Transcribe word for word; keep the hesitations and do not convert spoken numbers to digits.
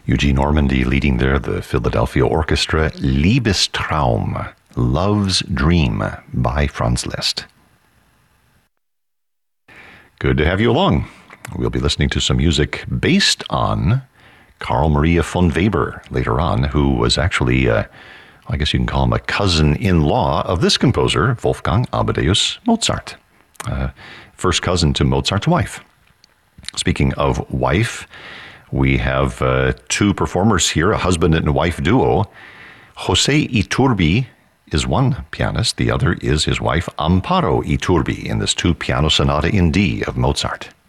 Eugene Ormandy leading there, the Philadelphia Orchestra, Liebestraum, Love's Dream by Franz Liszt. Good to have you along. We'll be listening to some music based on Carl Maria von Weber later on, who was actually, uh, I guess you can call him a cousin-in-law of this composer, Wolfgang Amadeus Mozart. Uh, first cousin to Mozart's wife. Speaking of wife, we have uh, two performers here, a husband and wife duo. Jose Iturbi is one pianist, the other is his wife Amparo Iturbi in this two-piano sonata in D of Mozart.